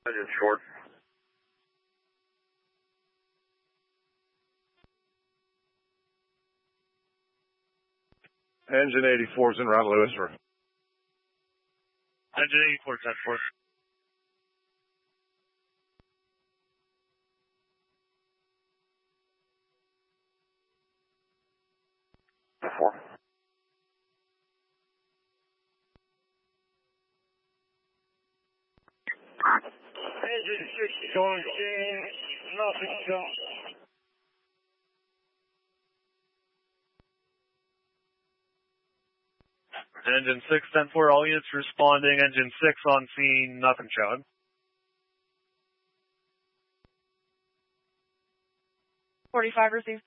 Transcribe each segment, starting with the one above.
Engine short. Engine 84 is en route, Lewis. Engine 84, 10-4. Engine 6 going Jane, nothing else. Engine 6, 10-4, all units responding. Engine 6 on scene, nothing showing. .45 received.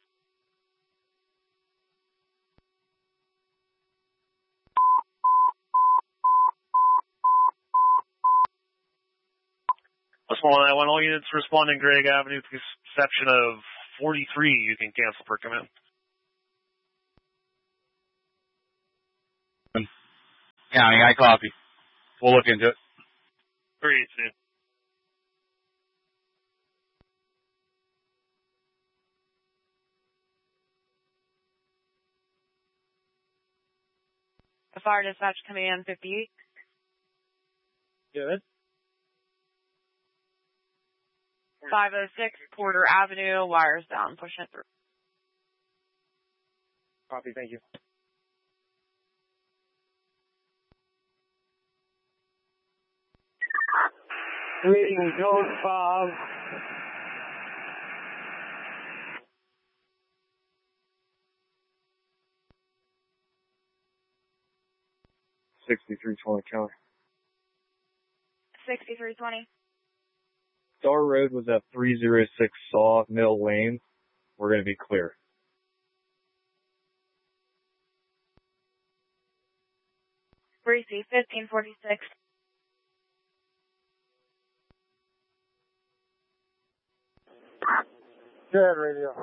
Small 9-1, all units responding Greg Avenue, with the exception of 43, you can cancel per command. County, I copy. We'll look into it. 382. The fire dispatch command 58. Good. 506 Porter Avenue, wires down, pushing it through. Copy, thank you. Reading code 5. $6320 Kelly. 6320. Star Road was at 306 Saw Mill Lane. We're going to be clear. Breezy, 1546. Go ahead, radio.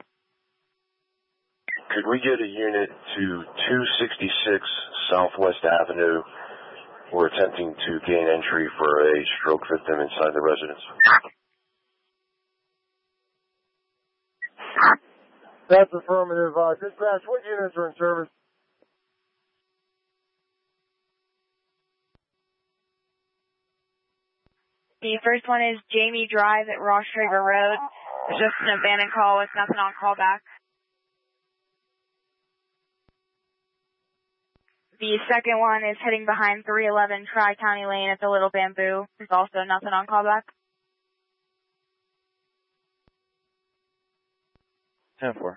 Could we get a unit to 266 Southwest Avenue? We're attempting to gain entry for a stroke victim inside the residence. That's affirmative. Dispatch, what units are in service? The first one is Jamie Drive at Ross Traver Road. It's just an abandoned call with nothing on callback. The second one is heading behind 311 Tri-County Lane at the Little Bamboo. There's also nothing on callback. 10-4.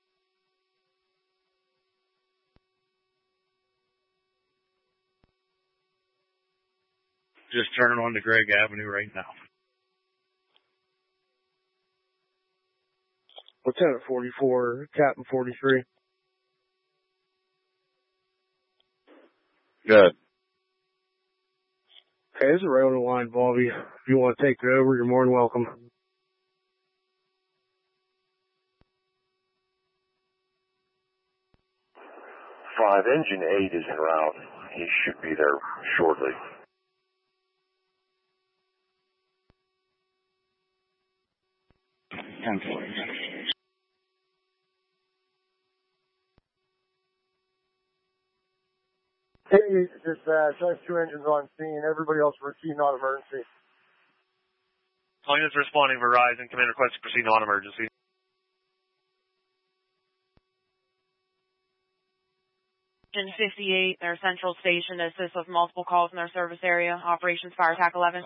Just turning on to Greg Avenue right now. Lieutenant 44, Captain 43. Good. Hey, this is Railroad Line, Bobby. If you want to take it over, you're more than welcome. 5, Engine 8 is en route. He should be there shortly. Hey, dispatch, I have 2 engines on scene. Everybody else proceed non-emergency. All units responding Verizon, command request to proceed non-emergency. Engine 58, their central station to assist with multiple calls in their service area. Operations Fire Attack 11.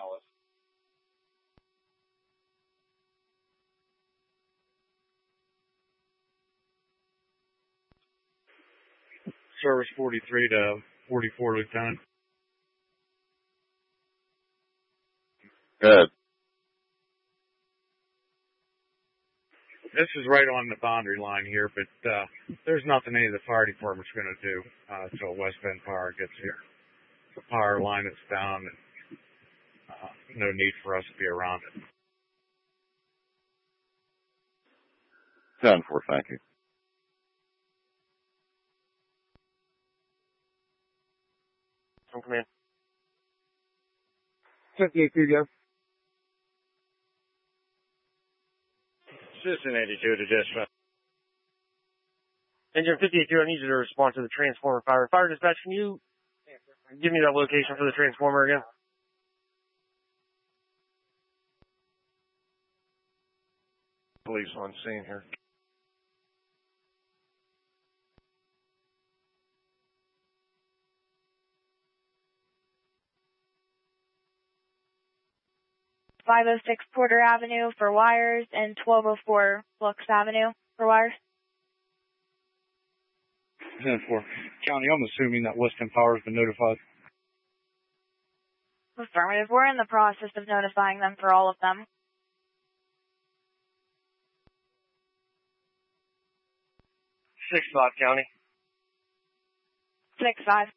Service 43 to 44, Lieutenant. Good. This is right on the boundary line here, but there's nothing any of the fire department's going to do until West Bend Power gets here. The power line is down, and no need for us to be around it. 10-4, thank you. From command. 58 Studio. Assistant 82 to dispatch. Engine 582, I need you to respond to the transformer fire. Fire dispatch, can you give me that location for the transformer again? Police on scene here. .506 Porter Avenue for wires and 1204 Flux Avenue for wires. 10-4. County, I'm assuming that Western Power has been notified. Affirmative. We're in the process of notifying them for all of them. 6-5 County. 6-5.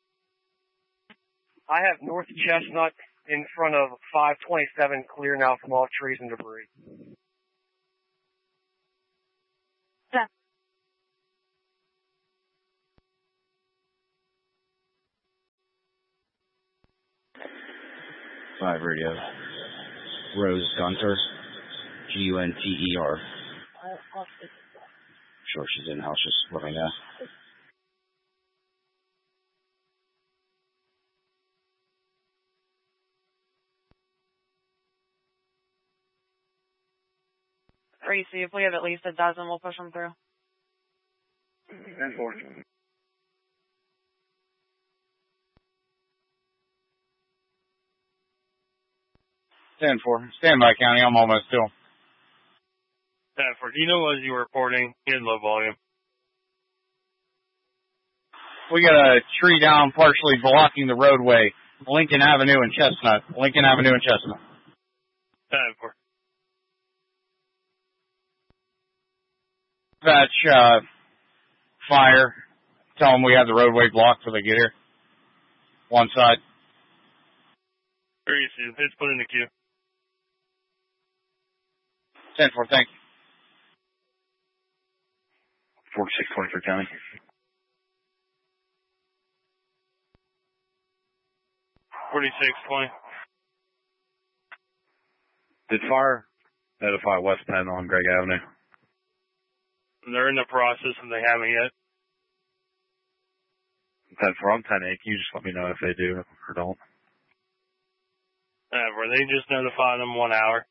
I have North Chestnut in front of 527 clear now from all trees and debris. Yeah. Five radio. Rose Gunter. Gunter. Sure, she's in the house just living there. Tracy, if we have at least a dozen, we'll push them through. 10-4. Stand by, County. I'm almost still. 10-4. Do you know as you were reporting in low volume? We got a tree down partially blocking the roadway. Lincoln Avenue and Chestnut. 10-4. Dispatch, fire. Tell them we have the roadway blocked till they get here. One side. Tracy, it's put in the queue. 10-4, thank you. 4623 County. 4620. Did fire notify West Penn on Gregg Avenue? They're in the process and they haven't yet. 10-4, I'm 10-8. Can you just let me know if they do or don't? 10-4. They just notified them 1 hour.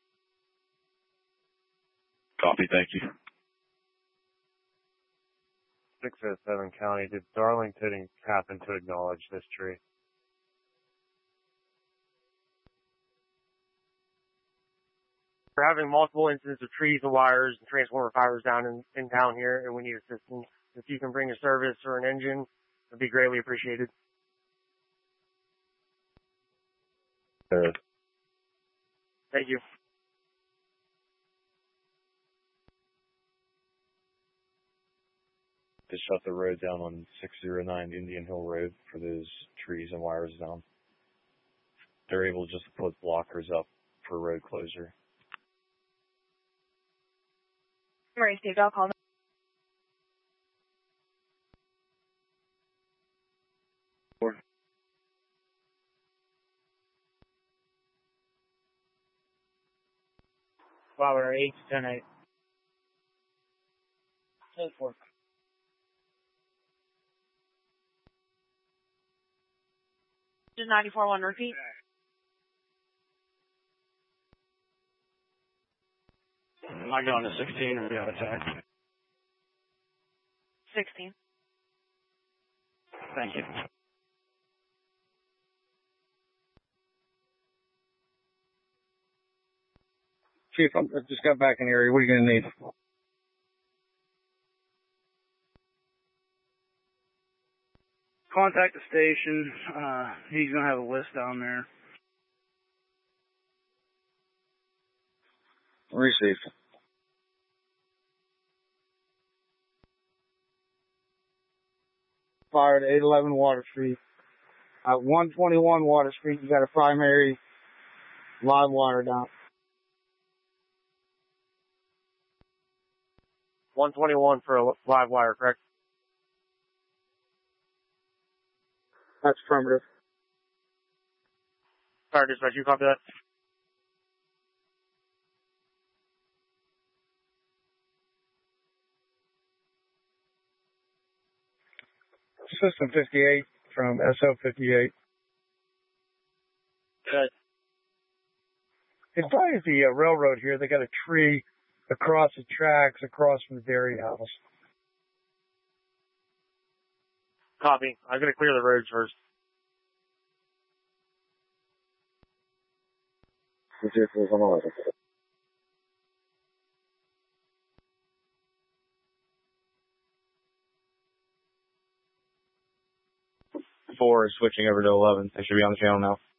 Copy, thank you. 607 County, did Darlington happen to acknowledge this tree? We're having multiple incidents of trees and wires and transformer fires down in town here, and we need assistance. If you can bring a service or an engine, it'd be greatly appreciated. Thank you. To shut the road down on 609 Indian Hill Road for those trees and wires down. They're able just to put blockers up for road closure. Marie Steve, I'll call them. Flower 8-10-8. 10-4. Just 94-1, repeat. Am I going to 16 or we have attack? 16. Thank you. Chief, I just got back in the area. What are you going to need? Contact the station. He's going to have a list down there. Received. Fire at 811 Water Street. At 121 Water Street, you got a primary live wire down. 121 for a live wire, correct? That's affirmative. Fire dispatch, you copy that? System 58 from SO 58. Good. It's probably the railroad here. They got a tree across the tracks, across from the dairy house. Copy. I'm going to clear the roads first. Vehicles on 11. 4 is switching over to 11. They should be on the channel now.